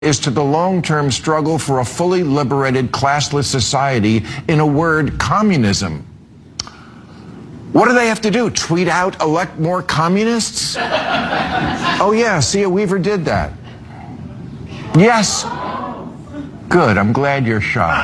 is to the long-term struggle for a fully liberated, classless society, in a word, communism. What do they have to do? Tweet out, elect more communists? Oh yeah, Sia Weaver did that. Yes. Good, I'm glad you're shocked.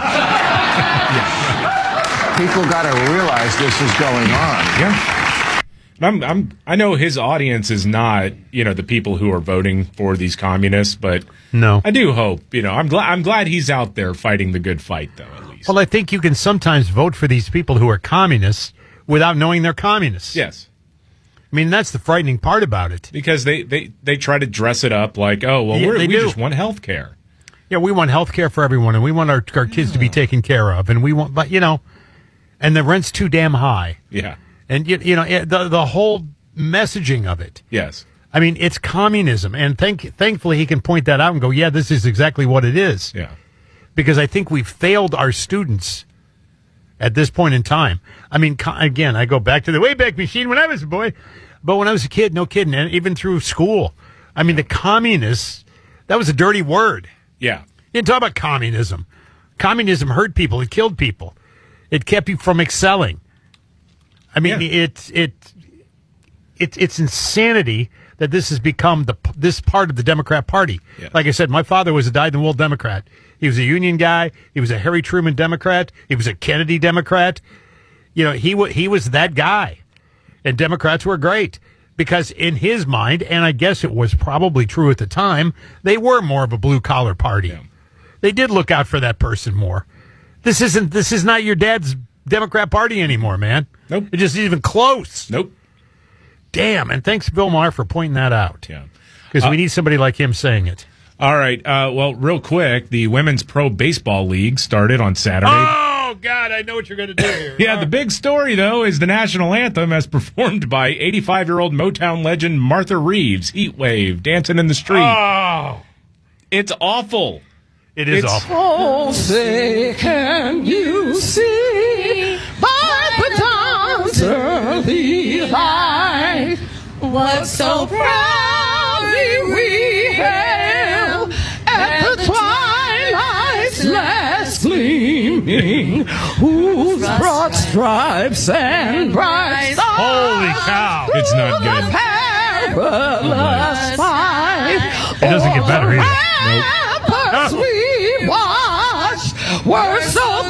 People gotta realize this is going on. Yeah. I know his audience is not, the people who are voting for these communists, but no, I do hope, I'm glad he's out there fighting the good fight, though, at least. Well, I think you can sometimes vote for these people who are communists without knowing they're communists. Yes. I mean, that's the frightening part about it. Because they try to dress it up like, oh, well, we just want health care. Yeah, we want health care for everyone, and we want our kids to be taken care of, and we want, but, and the rent's too damn high. Yeah. And, the whole messaging of it. Yes. I mean, it's communism. And thankfully he can point that out and go, yeah, this is exactly what it is. Yeah. Because I think we've failed our students at this point in time. I mean, again, I go back to the Wayback Machine when I was a boy. But when I was a kid, no kidding, and even through school, I mean, the communists, that was a dirty word. Yeah. You didn't talk about communism. Communism hurt people. It killed people. It kept you from excelling. I mean, it's insanity that this has become this part of the Democrat Party. Yeah. Like I said, my father was a dyed-in-the-wool Democrat. He was a union guy. He was a Harry Truman Democrat. He was a Kennedy Democrat. He was that guy. And Democrats were great because in his mind, and I guess it was probably true at the time, they were more of a blue-collar party. Yeah. They did look out for that person more. This is not your dad's Democrat Party anymore, man. Nope. It just isn't even close. Nope. Damn, and thanks, Bill Maher, for pointing that out. Yeah. Because we need somebody like him saying it. All right. Well, real quick, the Women's Pro Baseball League started on Saturday. Oh, God, I know what you're going to do here. Yeah, the big story, though, is the national anthem as performed by 85-year-old Motown legend Martha Reeves, Heat Wave, Dancing in the Street. Oh. It's awful. It's awful. Oh, say, can you see by the dawn's early light what so proudly we hailed at the twilight's last gleaming, whose broad stripes and bright stars Holy cow. It's not good. perilous fight. It doesn't get better either. Nope. We watched were so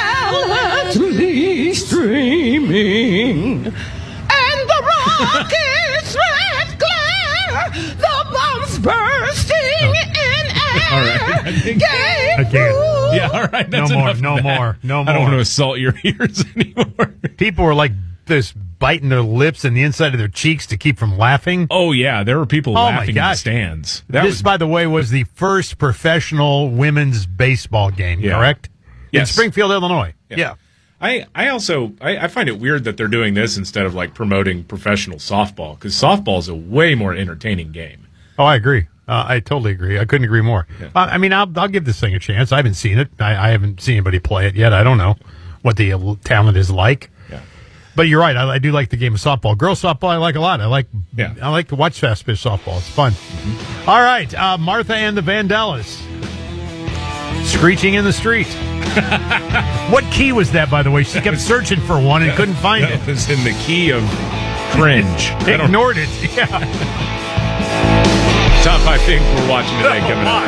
gallantly streaming, and the rockets' red glare, the bombs bursting in air. All right, Yeah, all right. That's No more. enough No of that. more. No I don't more. want to assault your ears anymore. People were like this, biting their lips and the inside of their cheeks to keep from laughing. Oh, yeah. There were people laughing in the stands. This, by the way, was the first professional women's baseball game, correct? Yes. In Springfield, Illinois. Yeah. I also find it weird that they're doing this instead of like promoting professional softball, because softball is a way more entertaining game. Oh, I agree. I totally agree. I couldn't agree more. Yeah. I mean, I'll give this thing a chance. I haven't seen it. I haven't seen anybody play it yet. I don't know what the talent is like. Yeah. But you're right. I do like the game of softball. Girls softball, I like a lot. I like to watch fast pitch softball. It's fun. Mm-hmm. All right, Martha and the Vandellas, Screeching in the Street. What key was that, by the way? She kept searching for one and couldn't find it. It was in the key of cringe. Ignored it. Yeah. Top 5 things we're watching today coming up.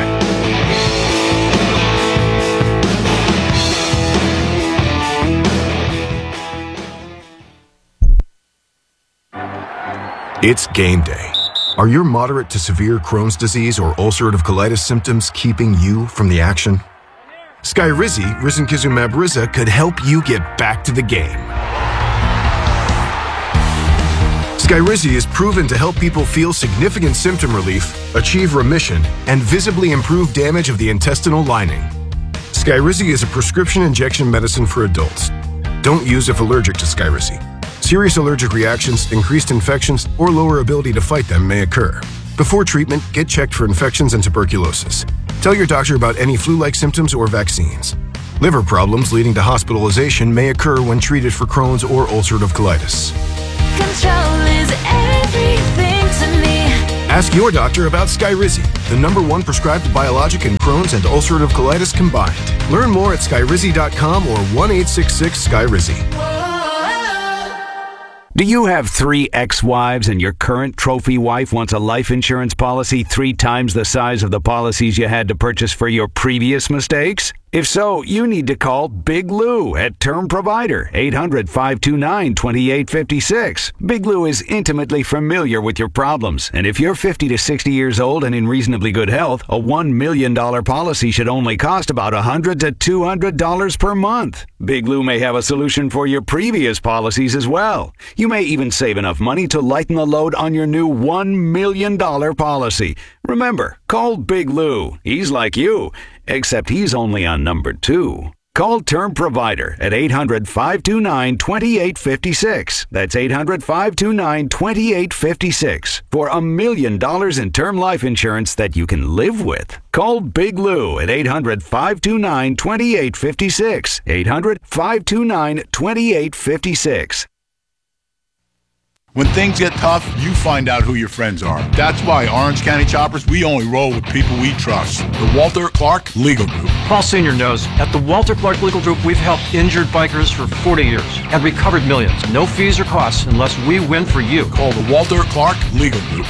It's game day. Are your moderate to severe Crohn's disease or ulcerative colitis symptoms keeping you from the action? Skyrizi, risankizumab Riza, could help you get back to the game. Skyrizi is proven to help people feel significant symptom relief, achieve remission, and visibly improve damage of the intestinal lining. Skyrizi is a prescription injection medicine for adults. Don't use if allergic to Skyrizi. Serious allergic reactions, increased infections, or lower ability to fight them may occur. Before treatment, get checked for infections and tuberculosis. Tell your doctor about any flu-like symptoms or vaccines. Liver problems leading to hospitalization may occur when treated for Crohn's or ulcerative colitis. Control is everything to me. Ask your doctor about Skyrizi. the #1 prescribed biologic in Crohn's and ulcerative colitis combined. Learn more at Skyrizi.com or 1-866-SKYRIZI. Do you have 3 ex-wives and your current trophy wife wants a life insurance policy 3 times the size of the policies you had to purchase for your previous mistakes? If so, you need to call Big Lou at Term Provider, 800-529-2856. Big Lou is intimately familiar with your problems, and if you're 50 to 60 years old and in reasonably good health, a $1 million policy should only cost about $100 to $200 per month. Big Lou may have a solution for your previous policies as well. You may even save enough money to lighten the load on your new $1 million policy. Remember, call Big Lou. He's like you, except he's only on number 2. Call Term Provider at 800-529-2856. That's 800-529-2856 for $1 million in term life insurance that you can live with. Call Big Lou at 800-529-2856. 800-529-2856. When things get tough, you find out who your friends are. That's why Orange County Choppers, we only roll with people we trust. The Walter Clark Legal Group. Paul Sr. knows at the Walter Clark Legal Group, we've helped injured bikers for 40 years and recovered millions. No fees or costs unless we win for you. Call the Walter Clark Legal Group,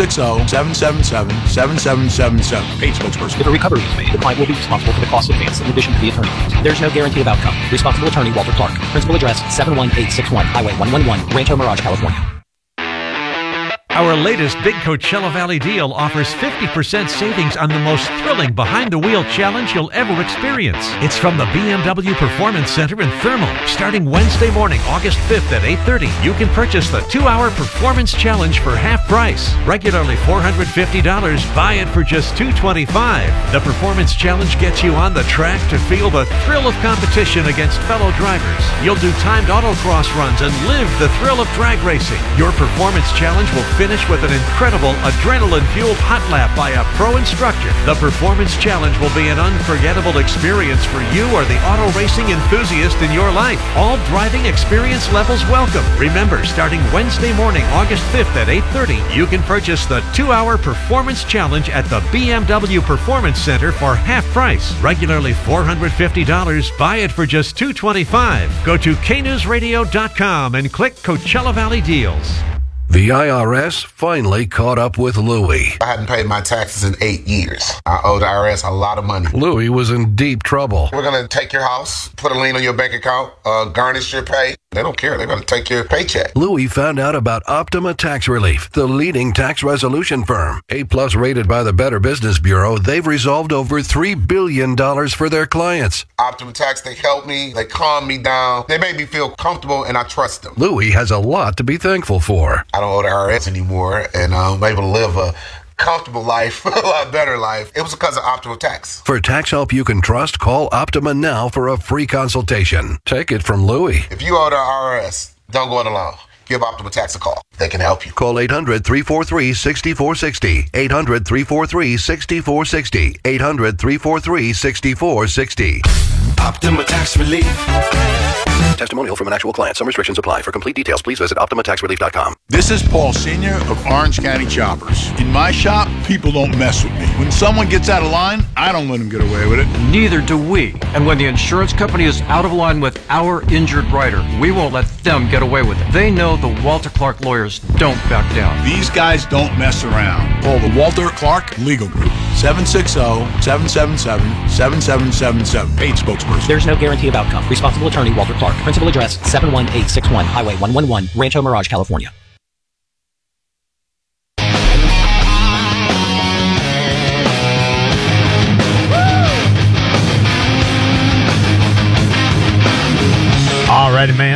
760-777-7777. Paid spokesperson. If a recovery is made, the client will be responsible for the cost of advance in addition to the attorney fees. There's no guarantee of outcome. Responsible attorney Walter Clark. Principal address 71861 Highway 111, Rancho Mirage, California. Our latest Big Coachella Valley deal offers 50% savings on the most thrilling behind-the-wheel challenge you'll ever experience. It's from the BMW Performance Center in Thermal. Starting Wednesday morning, August 5th at 8:30, you can purchase the 2-hour Performance Challenge for half price. Regularly $450, buy it for just $225. The Performance Challenge gets you on the track to feel the thrill of competition against fellow drivers. You'll do timed autocross runs and live the thrill of drag racing. Your Performance Challenge will finish with an incredible adrenaline-fueled hot lap by a pro instructor. The Performance Challenge will be an unforgettable experience for you or the auto racing enthusiast in your life. All driving experience levels welcome. Remember, starting Wednesday morning, August 5th at 8:30, you can purchase the 2-hour Performance Challenge at the BMW Performance Center for half price. Regularly $450, buy it for just $225. Go to knewsradio.com and click Coachella Valley Deals. The IRS finally caught up with Louie. I hadn't paid my taxes in 8 years. I owed the IRS a lot of money. Louie was in deep trouble. We're going to take your house, put a lien on your bank account, garnish your pay. They don't care. They're going to take your paycheck. Louie found out about Optima Tax Relief, the leading tax resolution firm. A+ rated by the Better Business Bureau, they've resolved over $3 billion for their clients. Optima Tax, they help me. They calm me down. They make me feel comfortable, and I trust them. Louie has a lot to be thankful for. I don't owe the IRS anymore, and I'm able to live a comfortable life, a lot better life. It was because of Optima Tax. For tax help you can trust, call Optima now for a free consultation. Take it from Louie. If you owe the IRS, don't go it alone. Give Optima Tax a call. They can help you. Call 800-343-6460. 800-343-6460. 800-343-6460. Optima Tax Relief. Testimonial from an actual client. Some restrictions apply. For complete details, please visit OptimaTaxRelief.com. This is Paul Sr. of Orange County Choppers. In my shop, people don't mess with me. When someone gets out of line, I don't let them get away with it. Neither do we. And when the insurance company is out of line with our injured rider, we won't let them get away with it. They know the Walter Clark lawyers don't back down. These guys don't mess around. Call the Walter Clark Legal Group, 760-777-7777. Paid spokesperson. There's no guarantee of outcome. Responsible attorney Walter Clark. Principal address 71861 Highway 111, Rancho Mirage, California. All righty, man.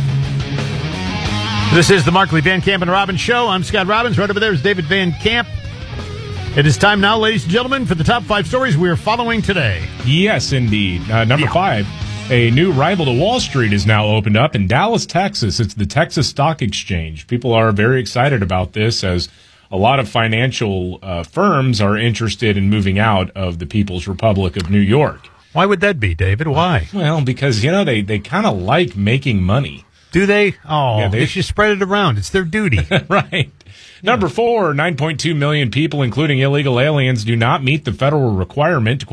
This is the Markley, Van Camp, and Robbins Show. I'm Scott Robbins. Right over there is David Van Camp. It is time now, ladies and gentlemen, for the top 5 stories we are following today. Yes, indeed. Number 5, a new rival to Wall Street is now opened up in Dallas, Texas. It's the Texas Stock Exchange. People are very excited about this as a lot of financial firms are interested in moving out of the People's Republic of New York. Why would that be, David? Why? Well, because, they kind of like making money. Do they? Oh, yeah, they should spread it around. It's their duty. Right. Number 4, 9.2 million people, including illegal aliens, do not meet the federal requirement to